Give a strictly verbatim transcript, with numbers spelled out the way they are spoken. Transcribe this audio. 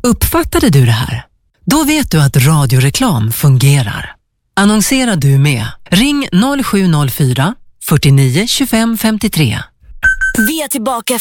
Uppfattade du det här? Då vet du att radioreklam fungerar. Annonsera du med. Ring noll sju noll fyra, fyrtionio, tjugofem femtiotre. Vi är tillbaka